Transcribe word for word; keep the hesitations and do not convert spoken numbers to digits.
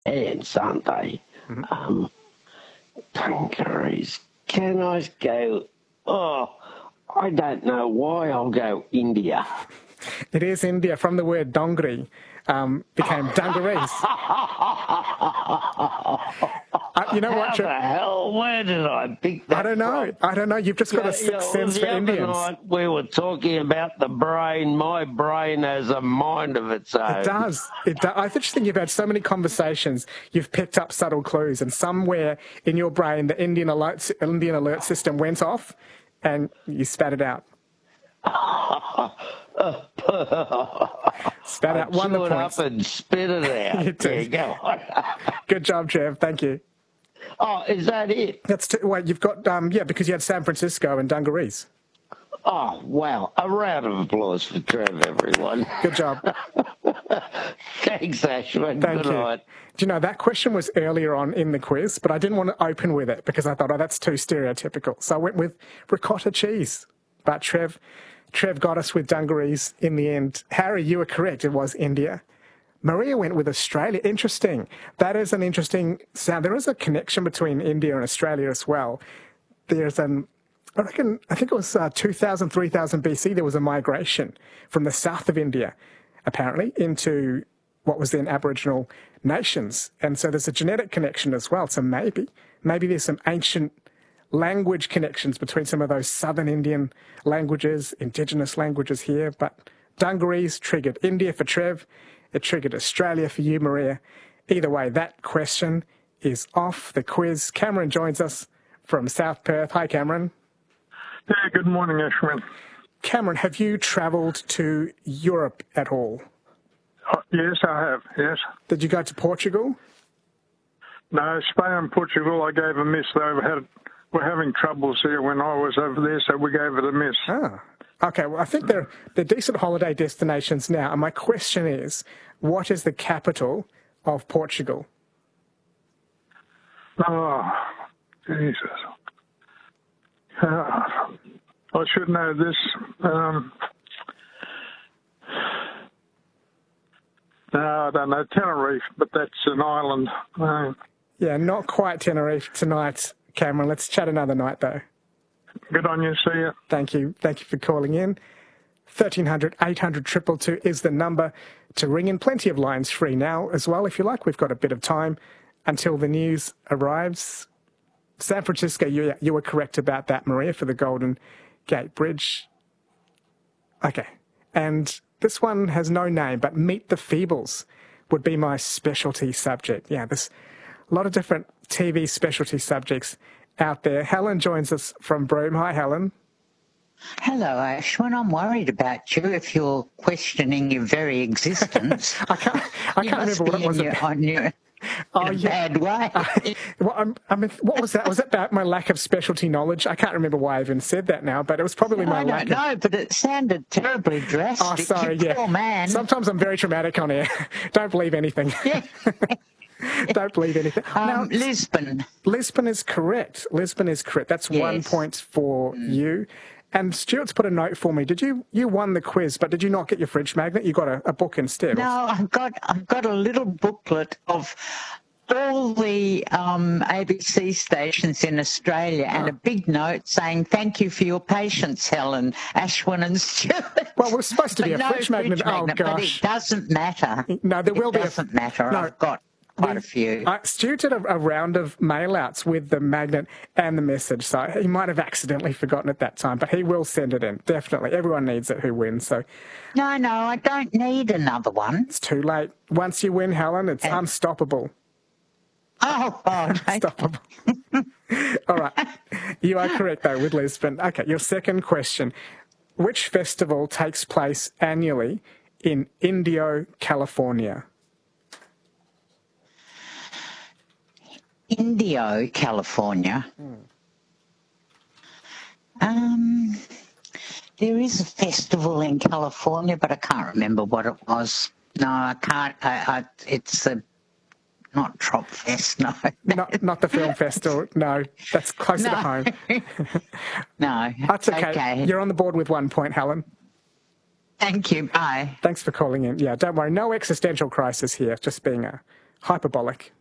and Sunday. Mm-hmm. Um, dungarees. Can I go? Oh, I don't know why. I'll go India. It is India, from the word dongri, um, became dungarees. Uh, you know How what? the hell? Where did I pick that I don't know. from? I don't know. You've just got a sixth Yeah, sense the for other Indians. night we were talking about the brain. My brain has a mind of its own. It does. It does. I just think you've had so many conversations. You've picked up subtle clues, and somewhere in your brain, the Indian alert Indian alert system went off, and you spat it out. Spat out. Won the Chew it points. up and spit it out. You do. Yeah, go on. Good job, Trev. Thank you. Oh, is that it? That's t- wait. You've got um, yeah, because you had San Francisco and dungarees. Oh, wow. A round of applause for Trev, everyone. Good job. Thanks, Ashwin. Thank Good you. night. Do you know, that question was earlier on in the quiz, but I didn't want to open with it because I thought, oh, that's too stereotypical. So I went with ricotta cheese. But Trev, Trev got us with dungarees in the end. Harry, you were correct. It was India. Maria went with Australia. Interesting. That is an interesting sound. There is a connection between India and Australia as well. There's an, I reckon, I think it was uh, two thousand, three thousand B C, there was a migration from the south of India, apparently, into what was then Aboriginal nations. And so there's a genetic connection as well. So maybe, maybe there's some ancient language connections between some of those southern Indian languages, indigenous languages here. But dungarees triggered India for Trev. It triggered Australia for you, Maria. Either way, that question is off the quiz. Cameron joins us from South Perth. Hi, Cameron. Yeah, good morning, Ashwin. Cameron, have you travelled to Europe at all? Oh, yes, I have, yes. Did you go to Portugal? No, Spain and Portugal I gave a miss. They had, were having troubles here when I was over there, so we gave it a miss. Ah, okay. Well, I think they're, they're decent holiday destinations now. And my question is, what is the capital of Portugal? Oh, Jesus. Uh, I should know this. Um, no, I don't know. Tenerife, but that's an island. Uh, Yeah, not quite Tenerife tonight, Cameron. Let's chat another night, though. Good on you. See you. Thank you. Thank you for calling in. thirteen hundred, eight hundred, two two two is the number to ring in. Plenty of lines free now as well, if you like. We've got a bit of time until the news arrives. San Francisco, you, you were correct about that, Maria, for the Golden Gate Bridge. Okay. And this one has no name, but Meet the Feebles would be my specialty subject. Yeah, there's a lot of different T V specialty subjects out there. Helen joins us from Broome. Hi, Helen. Hello, Ashwin. I'm worried about you if you're questioning your very existence. I can't, I can't remember what it was. Your, on your, oh, in a yeah. bad way. Uh, well, I'm, I mean, what was that? Was it about my lack of specialty knowledge? I can't remember why I even said that now, but it was probably my I lack don't of... know, but it sounded terribly drastic. Oh, sorry, you yeah. Poor man. Sometimes I'm very traumatic on air. Don't believe anything. Yeah. Don't believe anything. Um, now, Lisbon. Lisbon is correct. Lisbon is correct. That's Yes. one point for mm. you. And Stuart's put a note for me. Did you you won the quiz, but did you not get your fridge magnet? You got a, a book instead. No, I've got I've got a little booklet of all the um, A B C stations in Australia and a big note saying, thank you for your patience, Helen, Ashwin and Stuart. Well, we're supposed to be but a no fridge magnet. fridge magnet. Oh, But gosh. it doesn't matter. No, there will it be a... It doesn't matter. No, I've got quite a few. Uh, Stuart did a, a round of mail-outs with the magnet and the message, so he might have accidentally forgotten at that time, but he will send it in, definitely. Everyone needs it who wins, so... No, no, I don't need another one. It's too late. Once you win, Helen, it's And... unstoppable. Oh, God. Unstoppable. All right. You are correct, though, with Lisbon. Okay, your second question. Which festival takes place annually in Indio, California? Indio, California. Hmm. Um, there is a festival in California, but I can't remember what it was. No, I can't. I, I, it's a not Trop Fest, no. not, not the film festival. No, that's closer no. to home. No, that's okay. okay. You're on the board with one point, Helen. Thank you. Bye. Thanks for calling in. Yeah, don't worry. No existential crisis here. Just being a hyperbolic.